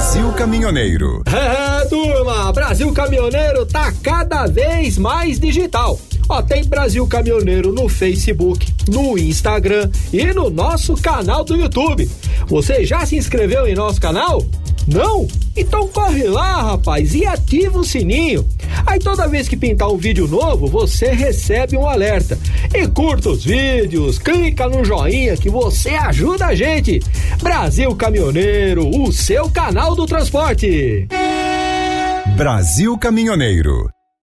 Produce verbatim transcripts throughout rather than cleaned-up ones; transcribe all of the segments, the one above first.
Brasil Caminhoneiro. É, turma, Brasil Caminhoneiro tá cada vez mais digital. Ó, tem Brasil Caminhoneiro no Facebook, no Instagram e no nosso canal do YouTube. Você já se inscreveu em nosso canal? Não? Então corre lá, rapaz, e ativa o sininho. Aí toda vez que pintar um vídeo novo, você recebe um alerta. E curta os vídeos, clica no joinha que você ajuda a gente. Brasil Caminhoneiro, o seu canal do transporte. Brasil Caminhoneiro.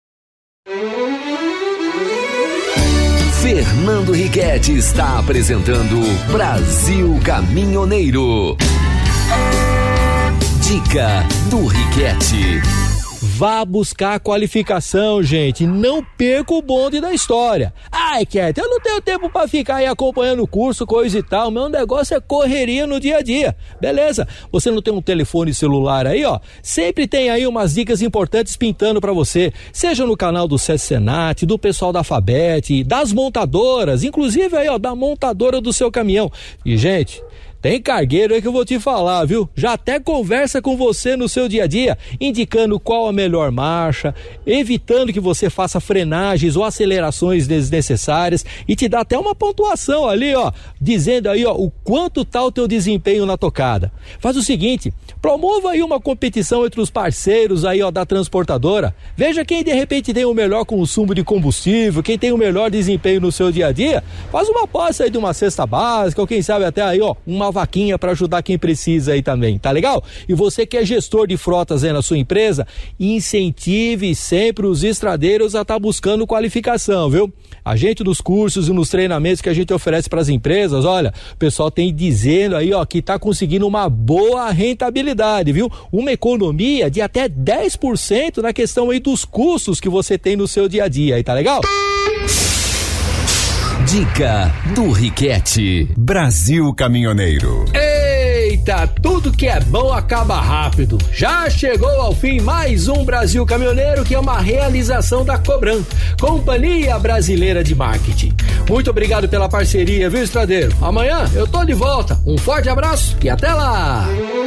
Fernando Riquetti está apresentando Brasil Caminhoneiro. Dica do Riquetti. Vá buscar a qualificação, gente. Não perca o bonde da história. Ai, Riquetti, eu não tenho tempo pra ficar aí acompanhando o curso, coisa e tal. Meu negócio é correria no dia a dia. Beleza? Você não tem um telefone celular aí, ó? Sempre tem aí umas dicas importantes pintando pra você. Seja no canal do SESC Senat, do pessoal da Fabet, das montadoras, inclusive aí, ó, da montadora do seu caminhão. E, gente, tem cargueiro aí que eu vou te falar, viu? Já até conversa com você no seu dia a dia, indicando qual a melhor marcha, evitando que você faça frenagens ou acelerações desnecessárias e te dá até uma pontuação ali, ó, dizendo aí, ó, o quanto tá o teu desempenho na tocada. Faz o seguinte, promova aí uma competição entre os parceiros aí, ó, da transportadora. Veja quem de repente tem o melhor consumo de combustível, quem tem o melhor desempenho no seu dia a dia. Faz uma aposta aí de uma cesta básica ou quem sabe até aí, ó, uma vaquinha para ajudar quem precisa aí também, tá legal? E você que é gestor de frotas aí na sua empresa, incentive sempre os estradeiros a estar tá buscando qualificação, viu? A gente nos cursos e nos treinamentos que a gente oferece para as empresas, olha, o pessoal tem dizendo aí, ó, que tá conseguindo uma boa rentabilidade, viu? Uma economia de até dez por cento na questão aí dos custos que você tem no seu dia a dia aí, tá legal? Dica do Riquetti. Brasil Caminhoneiro. Eita, tudo que é bom acaba rápido. Já chegou ao fim mais um Brasil Caminhoneiro, que é uma realização da Cobran, Companhia Brasileira de Marketing. Muito obrigado pela parceria, viu, estradeiro? Amanhã eu tô de volta. Um forte abraço e até lá!